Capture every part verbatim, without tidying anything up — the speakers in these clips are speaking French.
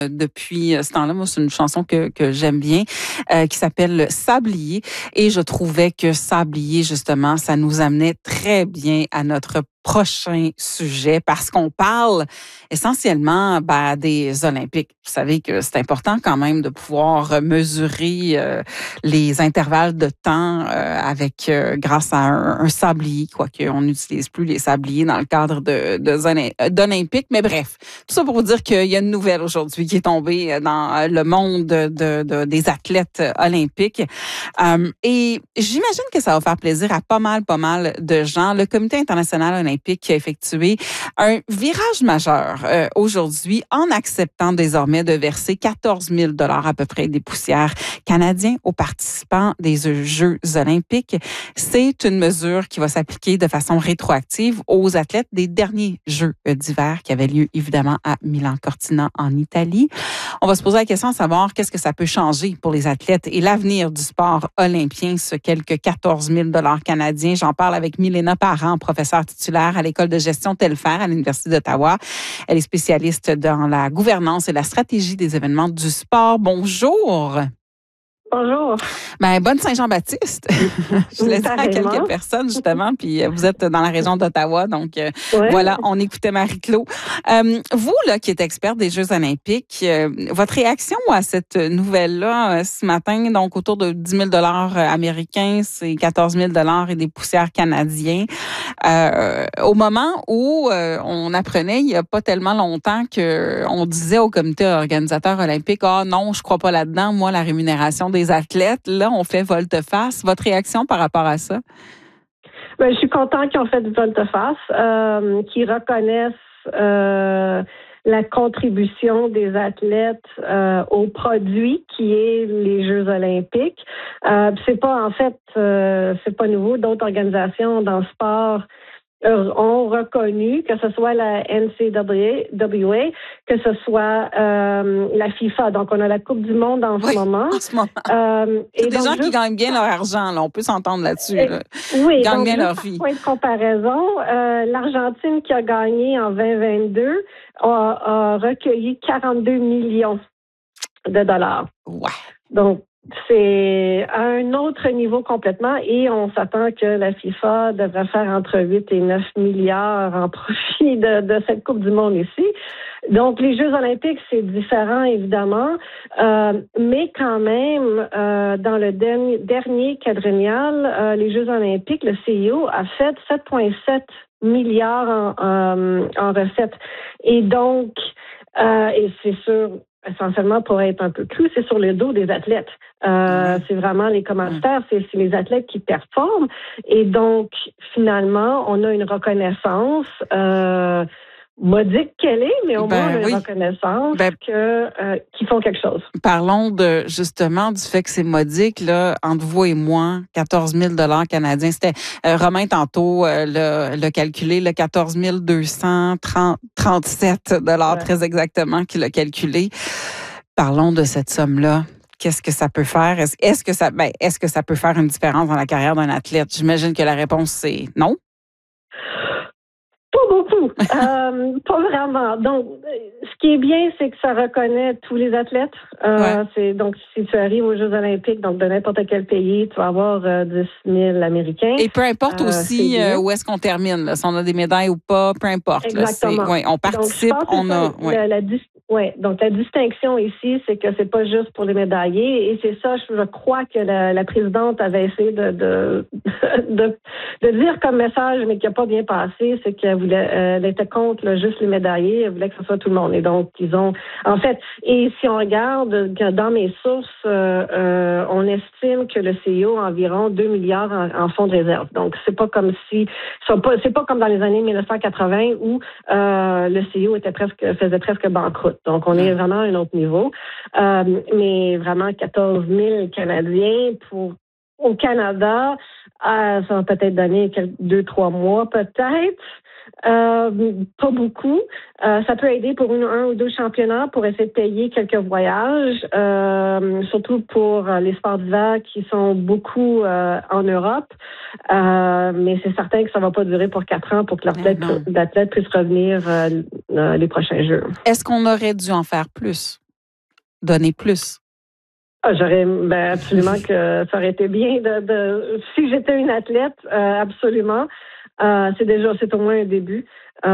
Depuis ce temps-là, moi, c'est une chanson que, que j'aime bien, euh, qui s'appelle Sablier. Et je trouvais que Sablier, justement, ça nous amenait très bien à notre prochain sujet parce qu'on parle essentiellement ben, des Olympiques. Vous savez que c'est important quand même de pouvoir mesurer euh, les intervalles de temps euh, avec euh, grâce à un, un sablier, quoique on n'utilise plus les sabliers dans le cadre de, de d'Olympiques. Mais bref, tout ça pour vous dire qu'il y a une nouvelle aujourd'hui qui est tombée dans le monde de, de, de des athlètes olympiques. Euh, et j'imagine que ça va faire plaisir à pas mal, pas mal de gens. Le Comité international olympique qui a effectué un virage majeur euh, aujourd'hui en acceptant désormais de verser quatorze mille dollars à peu près des poussières canadiens aux participants des Jeux olympiques. C'est une mesure qui va s'appliquer de façon rétroactive aux athlètes des derniers Jeux d'hiver qui avaient lieu évidemment à Milan-Cortina en Italie. On va se poser la question de savoir qu'est-ce que ça peut changer pour les athlètes et l'avenir du sport olympien, ce quelques quatorze mille dollars canadiens. J'en parle avec Milena Parent, professeure titulaire à l'École de gestion Telfer à l'Université d'Ottawa. Elle est spécialiste dans la gouvernance et la stratégie des événements du sport. Bonjour. Bonjour. Ben, bonne Saint-Jean-Baptiste. Je l'ai dit à quelques personnes, justement, puis vous êtes dans la région d'Ottawa, donc euh, ouais. Voilà, on écoutait Marie-Claude. Euh, vous, là, qui êtes experte des Jeux olympiques, euh, votre réaction à cette nouvelle-là euh, ce matin, donc autour de dix mille dollars américains, c'est quatorze mille dollars et des poussières canadiens, euh, au moment où euh, on apprenait, il n'y a pas tellement longtemps, qu'on disait au comité organisateur olympique, « Ah non, je crois pas là-dedans, moi, la rémunération des athlètes, là, on fait volte-face. » Votre réaction par rapport à ça? Bien, je suis contente qu'ils ont fait volte-face, euh, qu'ils reconnaissent euh, la contribution des athlètes euh, au produit qui est les Jeux olympiques. Euh, c'est pas, en fait, euh, c'est pas nouveau. D'autres organisations dans le sport ont reconnu, que ce soit la N C W A, que ce soit euh, la FIFA. Donc, on a la Coupe du Monde en oui, ce moment. En ce moment. Euh, c'est des gens juste... qui gagnent bien leur argent, là. On peut s'entendre là-dessus. Là. Oui, ils gagnent donc, bien juste leur vie. Point de comparaison, euh, l'Argentine qui a gagné en vingt vingt-deux a, a recueilli quarante-deux millions de dollars. Ouais. Donc, c'est à un autre niveau complètement et on s'attend que la FIFA devrait faire entre huit et neuf milliards en profit de, de cette Coupe du Monde ici. Donc, les Jeux olympiques, c'est différent, évidemment, euh, mais quand même, euh, dans le dernier, dernier quadrennial, euh, les Jeux olympiques, le C I O a fait sept virgule sept milliards en, en, en recettes. Et donc, euh, et c'est sûr, essentiellement, pour être un peu cru, c'est sur le dos des athlètes. Euh, c'est vraiment les commanditaires, c'est, c'est les athlètes qui performent. Et donc, finalement, on a une reconnaissance euh, modique qu'elle est, mais au ben, moins on a oui. une reconnaissance ben, que, euh, qu'ils font quelque chose. Parlons de justement du fait que c'est modique, là, entre vous et moi, quatorze mille dollars canadiens. C'était euh, Romain tantôt euh, le, le calculé, le quatorze mille deux cent trente-sept dollars ouais. Très exactement qu'il a calculé. Parlons de cette somme-là. Qu'est-ce que ça peut faire? Est-ce, est-ce que ça, ben, est-ce que ça peut faire une différence dans la carrière d'un athlète? J'imagine que la réponse c'est non. Pas beaucoup, euh, pas vraiment. Donc, ce qui est bien, c'est que ça reconnaît tous les athlètes. Euh, ouais. C'est donc si tu arrives aux Jeux olympiques, donc de n'importe quel pays, tu vas avoir euh, dix mille Américains. Et peu importe euh, aussi euh, où est-ce qu'on termine, là, si on a des médailles ou pas, peu importe. Exactement. Là, c'est, ouais, on participe, donc, on a. Ça, ouais. La, la, ouais. Donc la distinction ici, c'est que c'est pas juste pour les médaillés, et c'est ça, je crois que la, la présidente avait essayé de de, de de dire comme message, mais qui n'a pas bien passé, c'est qu'elle voulait, euh, elle était contre là, juste les médaillés, elle voulait que ce soit tout le monde. Et donc, ils ont, en fait, et si on regarde dans mes sources, euh, euh, on estime que le C I O a environ deux milliards en, en fonds de réserve. Donc, c'est pas comme si, c'est pas, c'est pas comme dans les années dix-neuf cent quatre-vingts où euh, le C I O était presque, faisait presque banqueroute. Donc, on est vraiment à un autre niveau. Euh, mais vraiment quatorze mille Canadiens pour au Canada, euh, ça va peut-être donner quelques, deux, trois mois peut-être. Euh, pas beaucoup. Euh, ça peut aider pour une, un ou deux championnats pour essayer de payer quelques voyages, euh, surtout pour les sports d'hiver qui sont beaucoup euh, en Europe. Euh, mais c'est certain que ça ne va pas durer pour quatre ans pour que l'athlète, l'athlète puisse revenir euh, les prochains Jeux. Est-ce qu'on aurait dû en faire plus? donner plus? Ah, j'aurais ben, absolument que ça aurait été bien de, de si j'étais une athlète, euh, absolument. Euh, c'est déjà c'est au moins un début.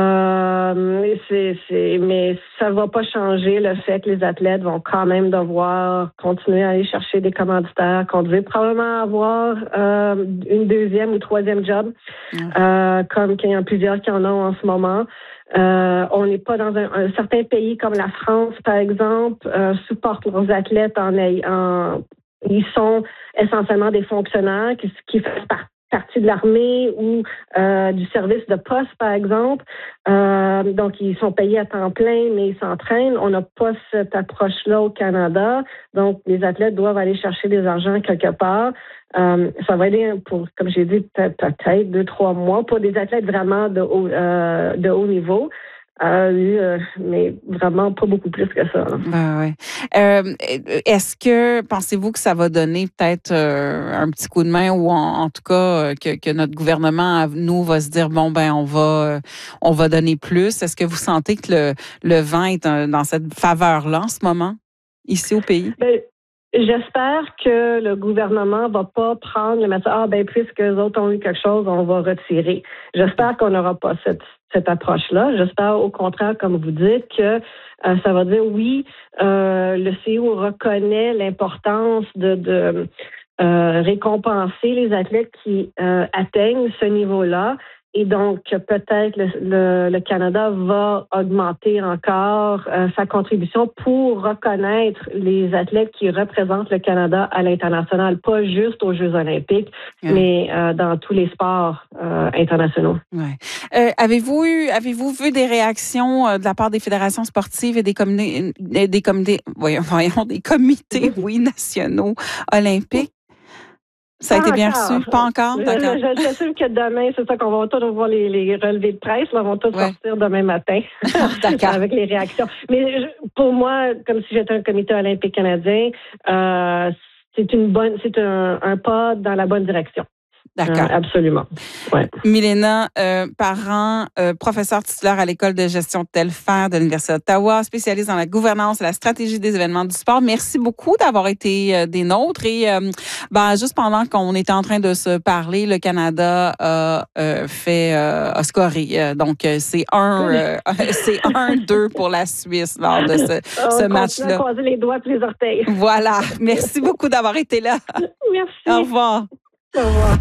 Euh, c'est, c'est, mais ça va pas changer le fait que les athlètes vont quand même devoir continuer à aller chercher des commanditaires, qu'on devait probablement avoir euh, une deuxième ou troisième job, mmh. euh, comme qu'il y en a plusieurs qui en ont en ce moment. Euh, on n'est pas dans un, un certain pays comme la France, par exemple, euh, supportent leurs athlètes en, en ils sont essentiellement des fonctionnaires qui, qui font partie partie de l'armée ou euh, du service de poste, par exemple. Euh, donc, ils sont payés à temps plein, mais ils s'entraînent. On n'a pas cette approche-là au Canada. Donc, les athlètes doivent aller chercher des argents quelque part. Euh, ça va aider pour, comme j'ai dit, peut-être, peut-être deux, trois mois pour des athlètes vraiment de haut, euh, de haut niveau. Euh, mais vraiment pas beaucoup plus que ça. Ben ouais. Euh, est-ce que pensez-vous que ça va donner peut-être euh, un petit coup de main ou en, en tout cas que, que notre gouvernement nous va se dire bon ben on va on va donner plus. Est-ce que vous sentez que le le vent est un, dans cette faveur-là en ce moment ici au pays? Ben, j'espère que le gouvernement va pas prendre le message, ah ben puisque les autres ont eu quelque chose, on va retirer. J'espère qu'on n'aura pas cette cette approche-là. J'espère au contraire, comme vous dites, que euh, ça va dire oui, euh, le C O reconnaît l'importance de, de euh, récompenser les athlètes qui euh, atteignent ce niveau-là. Et donc, peut-être le, le, le Canada va augmenter encore euh, sa contribution pour reconnaître les athlètes qui représentent le Canada à l'international, pas juste aux Jeux olympiques, ouais. mais euh, dans tous les sports euh, internationaux. Ouais. Euh, avez-vous eu, avez-vous vu des réactions euh, de la part des fédérations sportives et des comités, des comités, voyons, voyons, des comités, oui, nationaux olympiques? Ça a pas été bien encore. reçu? Pas encore? D'accord. Je, je, je sais que demain, c'est ça qu'on va tous voir les, les relevés de presse. Là, on va tous ouais. sortir demain matin avec les réactions. Mais je, pour moi, comme si j'étais un comité olympique canadien, euh, c'est une bonne, c'est un, un pas dans la bonne direction. D'accord. Euh, absolument. Ouais. Milena euh, Parent, euh, professeure titulaire à l'École de gestion Telfer de l'Université d'Ottawa, spécialiste dans la gouvernance et la stratégie des événements du sport. Merci beaucoup d'avoir été euh, des nôtres. Et euh, ben, juste pendant qu'on était en train de se parler, le Canada a euh, fait euh, a scoré. Euh, donc, c'est un euh, c'est un deux pour la Suisse lors de ce, On ce match-là. On croiser les doigts et les orteils. Voilà. Merci beaucoup d'avoir été là. Merci. Au revoir. Au revoir.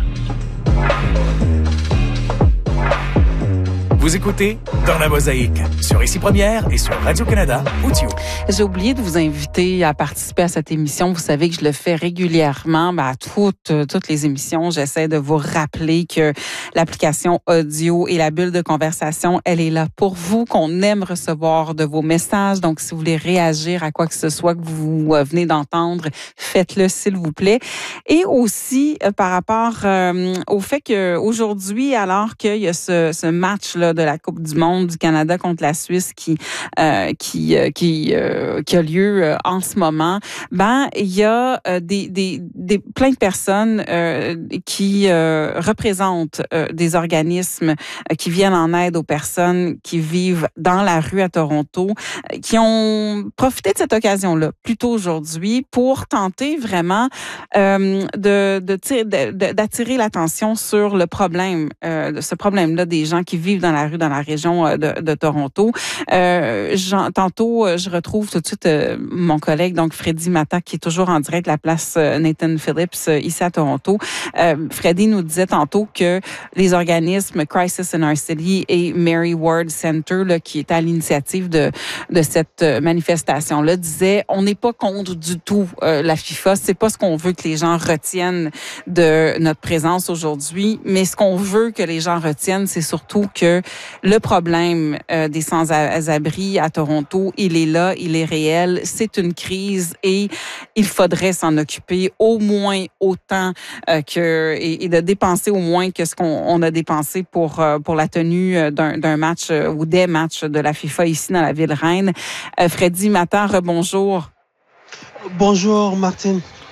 Vous écoutez Dans la Mosaïque sur Ici Première et sur Radio-Canada Audio. J'ai oublié de vous inviter à participer à cette émission. Vous savez que je le fais régulièrement. Ben, à toutes, toutes les émissions, j'essaie de vous rappeler que l'application audio et la bulle de conversation, elle est là pour vous, qu'on aime recevoir de vos messages. Donc, si vous voulez réagir à quoi que ce soit que vous venez d'entendre, faites-le, s'il vous plaît. Et aussi, euh, par rapport euh, au fait qu'aujourd'hui, alors qu'il y a ce, ce match-là de la Coupe du monde du Canada contre la Suisse qui euh, qui euh, qui euh, qui a lieu euh, en ce moment, ben il y a euh, des des des plein de personnes euh, qui euh, représentent euh, des organismes euh, qui viennent en aide aux personnes qui vivent dans la rue à Toronto, euh, qui ont profité de cette occasion-là plus tôt aujourd'hui pour tenter vraiment euh, de de, de, de d'attirer l'attention sur le problème euh, de ce problème-là des gens qui vivent dans la rue, dans la région de, de Toronto. Euh, Jean, tantôt, je retrouve tout de suite euh, mon collègue, donc Freddy Mata, qui est toujours en direct de la place euh, Nathan Phillips euh, ici à Toronto. Euh, Freddy nous disait tantôt que les organismes Crisis in Our City et Mary Ward Center, là, qui est à l'initiative de, de cette manifestation-là, disaient on n'est pas contre du tout euh, la FIFA. C'est pas ce qu'on veut que les gens retiennent de notre présence aujourd'hui, mais ce qu'on veut que les gens retiennent, c'est surtout que le problème euh, des sans-abri à Toronto, il est là, il est réel, c'est une crise et il faudrait s'en occuper au moins autant euh, que et, et de dépenser au moins que ce qu'on on a dépensé pour euh, pour la tenue d'un, d'un match euh, ou des matchs de la FIFA ici dans la ville reine. Euh, Freddy Mata, rebonjour. Bonjour Martine.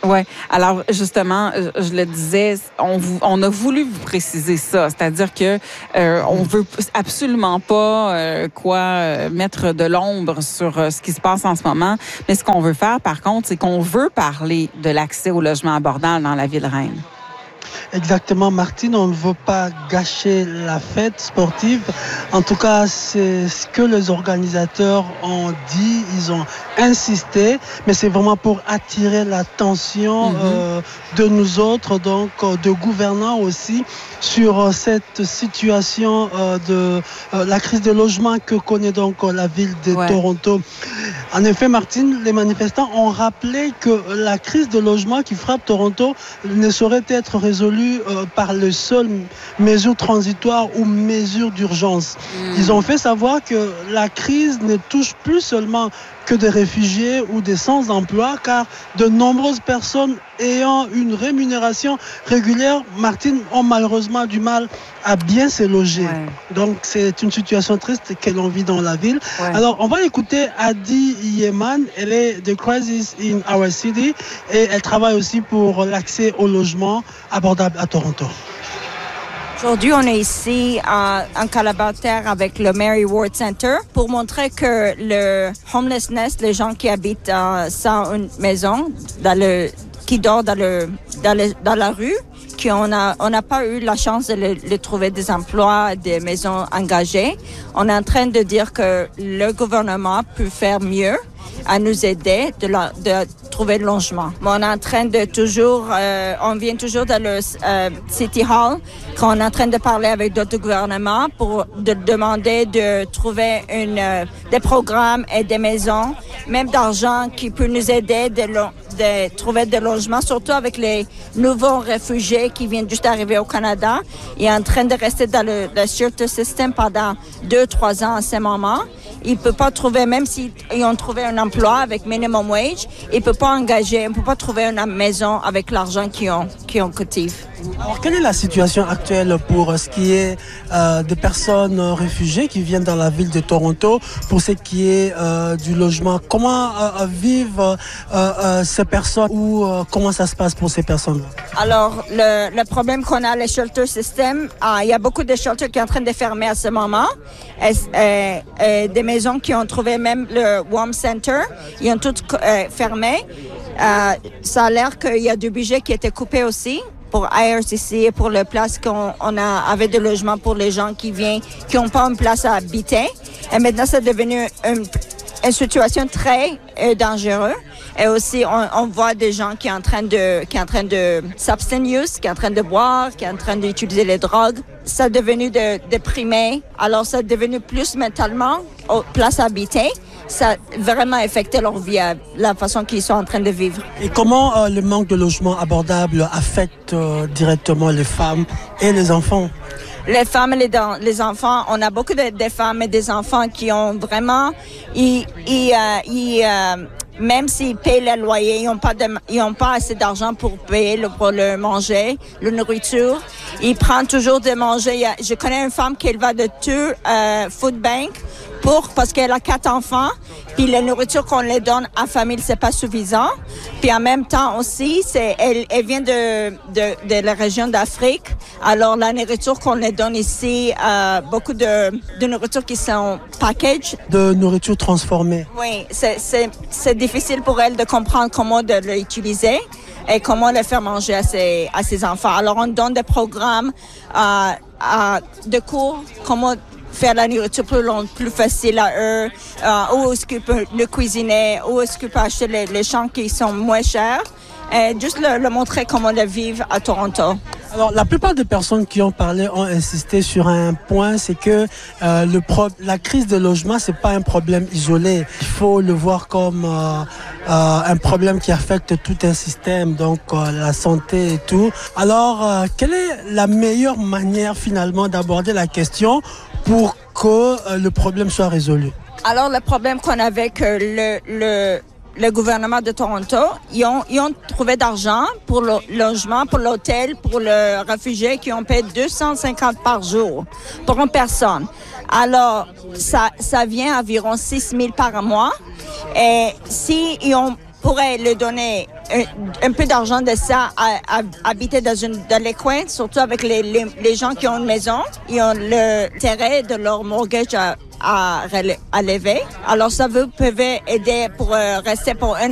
Ouais. Alors justement, je le disais, on, on a voulu vous préciser ça, c'est-à-dire que euh, on veut absolument pas euh, quoi euh, mettre de l'ombre sur euh, ce qui se passe en ce moment, mais ce qu'on veut faire par contre, c'est qu'on veut parler de l'accès au logement abordable dans la Ville-Reine. Exactement, Martine, on ne veut pas gâcher la fête sportive. En tout cas, c'est ce que les organisateurs ont dit, ils ont insisté, mais c'est vraiment pour attirer l'attention mm-hmm. euh, de nous autres, donc de gouvernants aussi, sur cette situation euh, de euh, la crise de logement que connaît donc la ville de ouais. Toronto. En effet, Martine, les manifestants ont rappelé que la crise de logement qui frappe Toronto ne saurait être résolue euh, par les seules mesures transitoires ou mesures d'urgence. Mmh. Ils ont fait savoir que la crise ne touche plus seulement que des réfugiés ou des sans-emploi, car de nombreuses personnes ayant une rémunération régulière, Martine, ont malheureusement du mal à bien se loger. Ouais. Donc, c'est une situation triste que l'on vit dans la ville. Ouais. Alors, on va écouter Adi Yeman. Elle est de Crisis in Our City et elle travaille aussi pour l'accès au logement abordable à Toronto. Aujourd'hui, on est ici en, en collaborateur avec le Mary Ward Center pour montrer que le homelessness, les gens qui habitent euh, sans une maison, dans le, qui dorment dans, le, dans, le, dans la rue, qu'on a, on n'a pas eu la chance de le, de trouver des emplois, des maisons engagées. On est en train de dire que le gouvernement peut faire mieux à nous aider de, la, de trouver le logement. Mais on est en train de toujours, euh, on vient toujours dans le euh, City Hall, qu'on est en train de parler avec d'autres gouvernements pour de demander de trouver une, euh, des programmes et des maisons, même d'argent qui peut nous aider de, lo- de trouver des logements, surtout avec les nouveaux réfugiés qui viennent juste d'arriver au Canada. Ils sont en train de rester dans le, le shelter system pendant deux, trois ans à ce moment. Ils ne peuvent pas trouver, même s'ils ont trouvé un emploi avec minimum wage, ils ne peuvent pas engager, ils ne peuvent pas trouver une maison avec l'argent qu'ils ont, qu'ils ont cultivé. Alors, quelle est la situation actuelle pour ce qui est euh, des personnes réfugiées qui viennent dans la ville de Toronto, pour ce qui est euh, du logement? Comment euh, vivent euh, euh, ces personnes ou euh, comment ça se passe pour ces personnes-là? Alors, le, le problème qu'on a, les shelter systems, euh, il y a beaucoup de shelters qui sont en train de fermer à ce moment. Et, et, et des maisons qui ont trouvé même le Warm Center, ils ont toutes euh, fermé. Euh, ça a l'air qu'il y a du budget qui a été coupé aussi pour I R C C et pour la place qu'on on a avait de logements pour les gens qui viennent, qui n'ont pas une place à habiter. Et maintenant, c'est devenu une, une situation très euh, dangereuse. Et aussi, on, on voit des gens qui sont en train de, qui sont en train de substance use, qui sont en train de boire, qui sont en train d'utiliser les drogues. Ça est devenu de déprimer. Alors, ça est devenu plus mentalement, aux places à habiter. Ça a vraiment affecté leur vie, la façon qu'ils sont en train de vivre. Et comment euh, le manque de logement abordable affecte euh, directement les femmes et les enfants? Les femmes et les, les enfants, on a beaucoup de, de femmes et des enfants qui ont vraiment, ils, ils, euh, ils, euh, même s'ils payent le loyer, ils n'ont pas de, ils ont pas assez d'argent pour payer le, pour le manger, la nourriture. Ils prennent toujours de manger. Je connais une femme qui va de tout euh, food bank pour parce qu'elle a quatre enfants. Puis la nourriture qu'on les donne à famille, c'est pas suffisant. Puis en même temps aussi, c'est elle, elle vient de, de de la région d'Afrique. Alors la nourriture qu'on les donne ici, euh, beaucoup de de nourriture qui sont package. De nourriture transformée. Oui, c'est c'est c'est difficile pour elle de comprendre comment de l'utiliser et comment le faire manger à ses à ses enfants. Alors on donne des programmes euh, euh, de cours comment faire la nourriture plus longue, plus facile à eux, euh, où est-ce qu'ils peuvent le cuisiner, où est-ce qu'ils peuvent acheter les, les champs qui sont moins chers, et juste le, le montrer comment le vivre à Toronto. Alors, la plupart des personnes qui ont parlé ont insisté sur un point, c'est que euh, le pro- la crise de logement, c'est pas un problème isolé. Il faut le voir comme euh, euh, un problème qui affecte tout un système, donc euh, la santé et tout. Alors, euh, quelle est la meilleure manière finalement d'aborder la question pour que euh, le problème soit résolu? Alors, le problème qu'on a avec euh, le... le le gouvernement de Toronto, ils ont, ils ont trouvé d'argent pour le logement, pour l'hôtel, pour le réfugié qui ont payé deux cent cinquante par jour pour une personne. Alors, ça, ça vient environ six mille par mois. Et si ils ont, pourraient le donner un, un peu d'argent de ça à, à habiter dans, une, dans les coins, surtout avec les, les, les gens qui ont une maison. Ils ont l'intérêt de leur mortgage à, à, à lever. Alors, ça vous pouvez aider pour euh, rester pour un